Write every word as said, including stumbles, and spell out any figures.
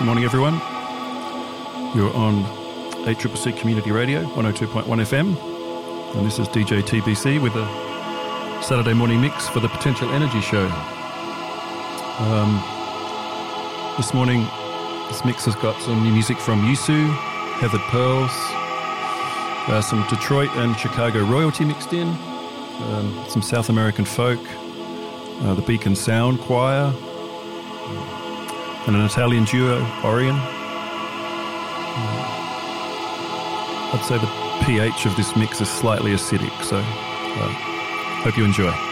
Good morning, everyone. You're on A C C C Community Radio, one oh two point one F M, and this is D J T B C with a Saturday morning mix for the Potential Energy Show. Um, this morning, this mix has got some new music from Yusu, Heathered Pearls, uh, some Detroit and Chicago royalty mixed in, um, some South American folk, uh, the Beacon Sound Choir, and an Italian duo, Orion. I'd say the pH of this mix is slightly acidic, so uh, hope you enjoy.